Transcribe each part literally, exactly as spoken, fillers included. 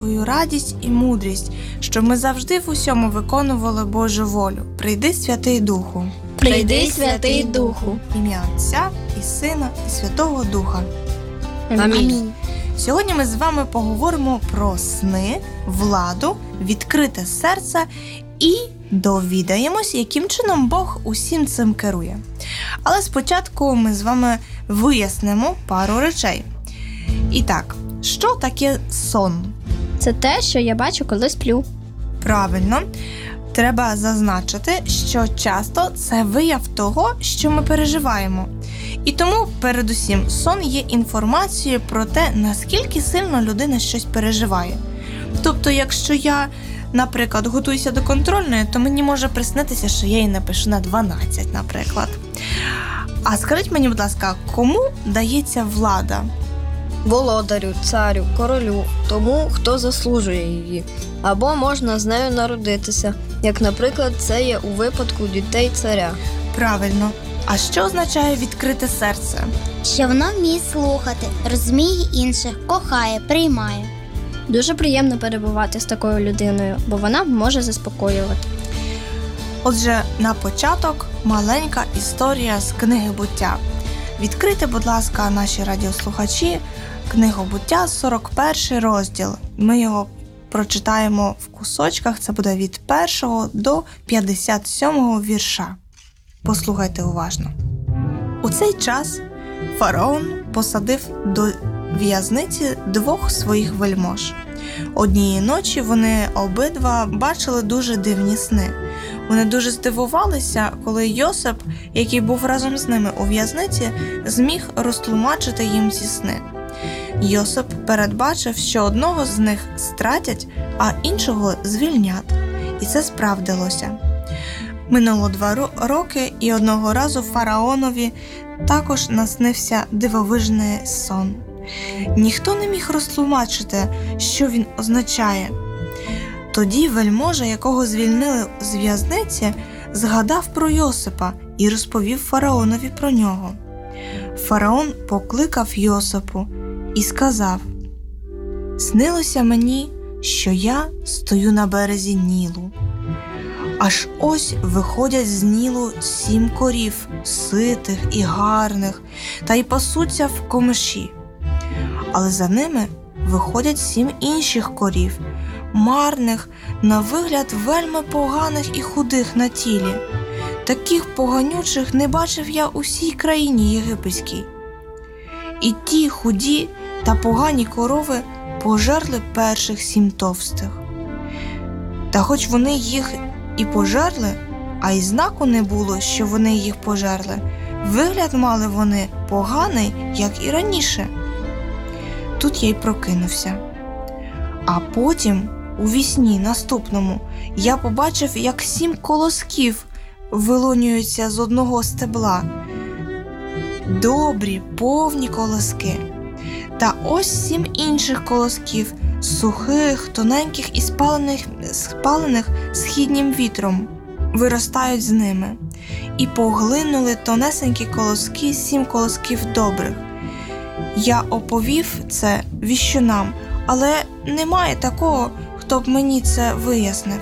твою радість і мудрість, щоб ми завжди в усьому виконували Божу волю. Прийди, Святий Духу. Прийди, Святий Духу. Ім'я Отця і Сина і Святого Духа. Амінь. Сьогодні ми з вами поговоримо про сни, владу, відкрите серце і довідаємось, яким чином Бог усім цим керує. Але спочатку ми з вами вияснимо пару речей. І так, що таке сон? Це те, що я бачу, коли сплю. Правильно. Треба зазначити, що часто це вияв того, що ми переживаємо. І тому, передусім, сон є інформацією про те, наскільки сильно людина щось переживає. Тобто, якщо я, наприклад, готуюся до контрольної, то мені може приснитися, що я її напишу на дванадцять, наприклад. А скажіть мені, будь ласка, кому дається влада? Володарю, царю, королю, тому, хто заслужує її. Або можна з нею народитися, як, наприклад, це є у випадку дітей царя. Правильно. А що означає відкрите серце? Що воно вміє слухати, розуміє інших, кохає, приймає. Дуже приємно перебувати з такою людиною, бо вона може заспокоювати. Отже, на початок маленька історія з книги «Буття». Відкрийте, будь ласка, наші радіослухачі, книгу «Буття», сорок перший розділ. Ми його прочитаємо в кусочках, це буде від першого до п'ятдесят сьомого вірша. Послухайте уважно. У цей час фараон посадив до в'язниці двох своїх вельмож. Однієї ночі вони обидва бачили дуже дивні сни. Вони дуже здивувалися, коли Йосип, який був разом з ними у в'язниці, зміг розтлумачити їм ці сни. Йосип передбачив, що одного з них стратять, а іншого звільнять. І це справдилося. Минуло два роки, і одного разу фараонові також наснився дивовижний сон. Ніхто не міг розтлумачити, що він означає. Тоді вельможа, якого звільнили з в'язниці, згадав про Йосипа і розповів фараонові про нього. Фараон покликав Йосипу і сказав: «Снилося мені, що я стою на березі Нілу. Аж ось виходять з Нілу сім корів, ситих і гарних, та й пасуться в комиші. Але за ними виходять сім інших корів, марних, на вигляд вельми поганих і худих на тілі. Таких поганючих не бачив я у всій країні єгипетській. І ті худі та погані корови пожерли перших сім товстих. Та хоч вони їх і пожерли, а й знаку не було, що вони їх пожерли, вигляд мали вони поганий, як і раніше. Тут я й прокинувся. А потім, у вісні наступному, я побачив, як сім колосків вилонюються з одного стебла. Добрі, повні колоски. Та ось сім інших колосків, сухих, тоненьких і спалених, спалених східнім вітром, виростають з ними. І поглинули тонесенькі колоски сім колосків добрих. Я оповів це віщунам, але немає такого, хто б мені це вияснив.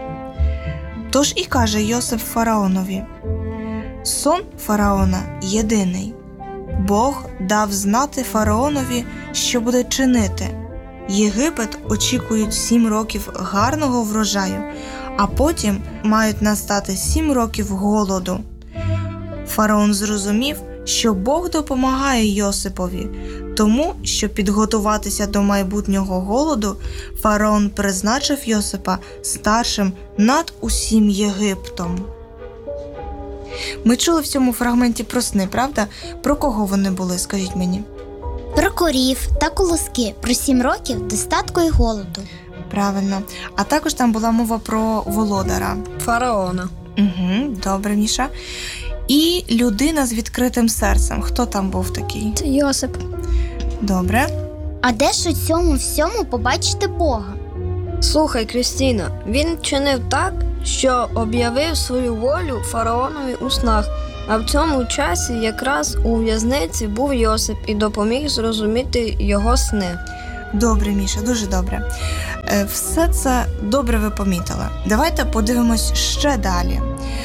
Тож і каже Йосип фараонові: «Сон фараона єдиний. Бог дав знати фараонові, що буде чинити. Єгипет очікують сім років гарного врожаю, а потім мають настати сім років голоду». Фараон зрозумів, що Бог допомагає Йосипові, тому, щоб підготуватися до майбутнього голоду, фараон призначив Йосипа старшим над усім Єгиптом. Ми чули в цьому фрагменті про сни, правда? Про кого вони були, скажіть мені? Про корів та колоски, про сім років достатку і голоду. Правильно. А також там була мова про володаря. Фараона. Угу, добре, Міша. І людина з відкритим серцем. Хто там був такий? Це Йосип. Добре. А де ж у цьому всьому побачити Бога? Слухай, Крістіна, він чинив так, що об'явив свою волю фараонові у снах, а в цьому часі якраз у в'язниці був Йосип і допоміг зрозуміти його сни. Добре, Міша, дуже добре. Е, Все це добре ви помітили. Давайте подивимось ще далі.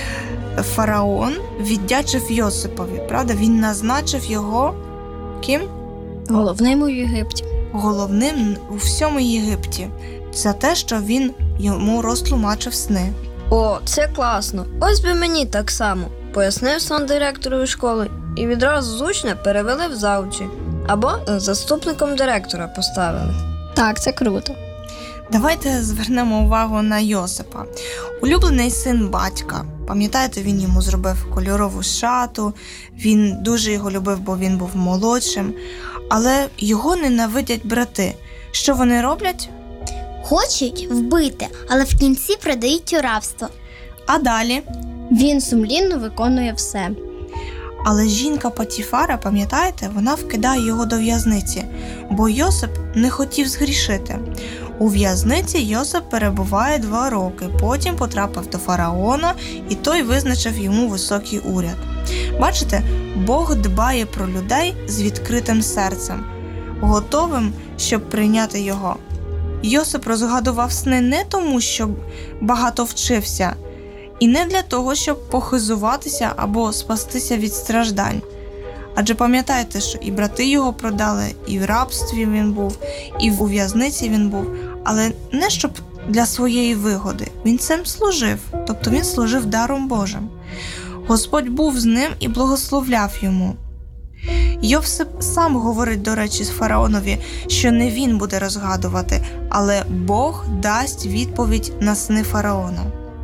Фараон віддячив Йосипові, правда? Він назначив його ким? Головним у Єгипті. Головним у всьому Єгипті. За те, що він йому розтлумачив сни. О, це класно. Ось би мені так само. Пояснив сон директорові школи і відразу з учня перевели в завучі. Або заступником директора поставили. Так, це круто. Давайте звернемо увагу на Йосипа. Улюблений син батька. Пам'ятаєте, він йому зробив кольорову шату, він дуже його любив, бо він був молодшим. Але його ненавидять брати. Що вони роблять? Хочуть вбити, але в кінці продають у рабство. А далі? Він сумлінно виконує все. Але жінка Потіфара, пам'ятаєте, вона вкидає його до в'язниці, бо Йосип не хотів згрішити. У в'язниці Йосип перебуває два роки, потім потрапив до фараона, і той визначив йому високий уряд. Бачите, Бог дбає про людей з відкритим серцем, готовим, щоб прийняти його. Йосип розгадував сни не тому, що багато вчився, і не для того, щоб похизуватися або спастися від страждань. Адже пам'ятаєте, що і брати його продали, і в рабстві він був, і у в'язниці він був, але не щоб для своєї вигоди. Він цим служив, тобто він служив даром Божим. Господь був з ним і благословляв йому. Йосип сам говорить, до речі, з фараонові, що не він буде розгадувати, але Бог дасть відповідь на сни фараона.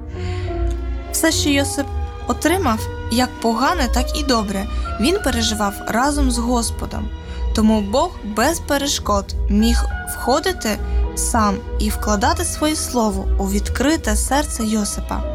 Все, що Йосип отримав, як погане, так і добре, він переживав разом з Господом. Тому Бог без перешкод міг входити сам і вкладати своє слово у відкрите серце Йосипа.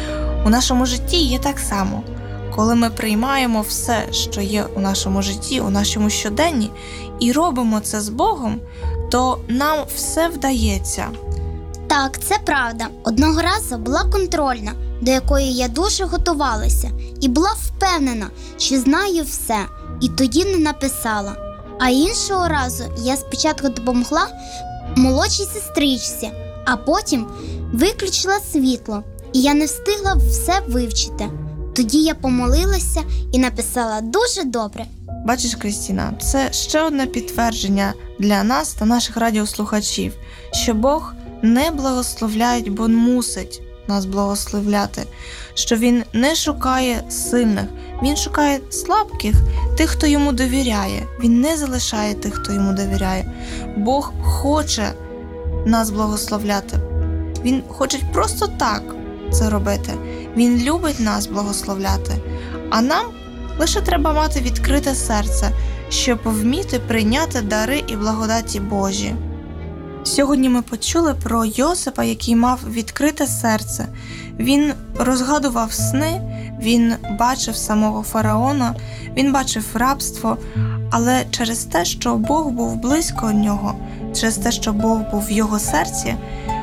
У нашому житті є так само. Коли ми приймаємо все, що є у нашому житті, у нашому щоденні, і робимо це з Богом, то нам все вдається. Так, це правда. Одного разу була контрольна, до якої я дуже готувалася, і була впевнена, що знаю все, і тоді не написала. А іншого разу я спочатку допомогла молодшій сестричці, а потім виключила світло, і я не встигла все вивчити. Тоді я помолилася і написала дуже добре. Бачиш, Крістіна, це ще одне підтвердження для нас та наших радіослухачів, що Бог не благословляє, бо мусить нас благословляти, що Він не шукає сильних, Він шукає слабких, тих, хто йому довіряє. Він не залишає тих, хто йому довіряє. Бог хоче нас благословляти. Він хоче просто так це робити. Він любить нас благословляти. А нам лише треба мати відкрите серце, щоб вміти прийняти дари і благодаті Божі. Сьогодні ми почули про Йосипа, який мав відкрите серце. Він розгадував сни, він бачив самого фараона, він бачив рабство, але через те, що Бог був близько нього, через те, що Бог був в його серці,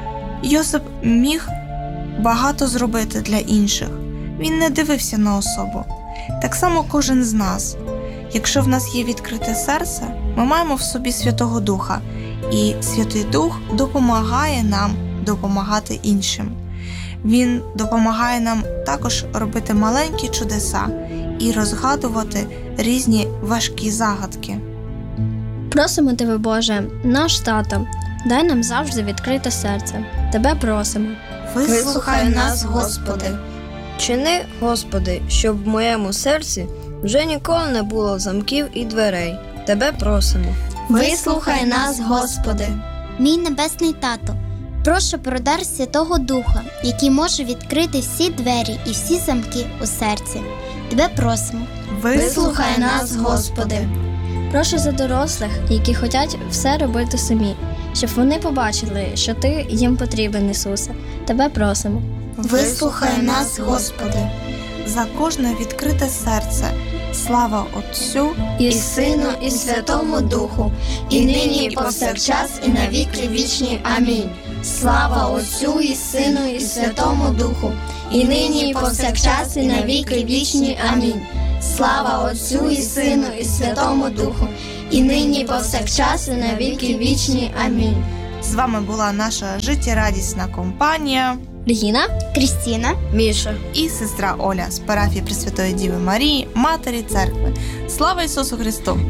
Йосип міг багато зробити для інших. Він не дивився на особу. Так само кожен з нас. Якщо в нас є відкрите серце, ми маємо в собі Святого Духа, і Святий Дух допомагає нам допомагати іншим. Він допомагає нам також робити маленькі чудеса і розгадувати різні важкі загадки. Просимо Тебе, Боже, наш тато, дай нам завжди відкрите серце. Тебе просимо. Вислухай нас, Господи. Чини, Господи, щоб в моєму серці вже ніколи не було замків і дверей. Тебе просимо. Вислухай нас, Господи. Мій небесний тато, прошу про дар Святого Духа, який може відкрити всі двері і всі замки у серці. Тебе просимо. Вислухай нас, Господи. Прошу за дорослих, які хочуть все робити самі, щоб вони побачили, що Ти їм потрібен, Ісусе. Тебе просимо. Вислухай нас, Господи. За кожне відкрите серце. Слава Отцю І Сину, і Святому Духу, і нині, і повсякчас, і на віки вічні. Амінь. Слава Отцю, і Сину, і Святому Духу, і нині, і повсякчас, і на віки вічні. Амінь. Слава Отцю, і Сину, і Святому Духу, і нині повсякчас і на віки вічні. Амінь. З вами була наша життєрадісна компанія Регіна, Крістіна. Міша. і сестра Оля з парафії Пресвятої Діви Марії, Матері Церкви. Слава Ісусу Христу!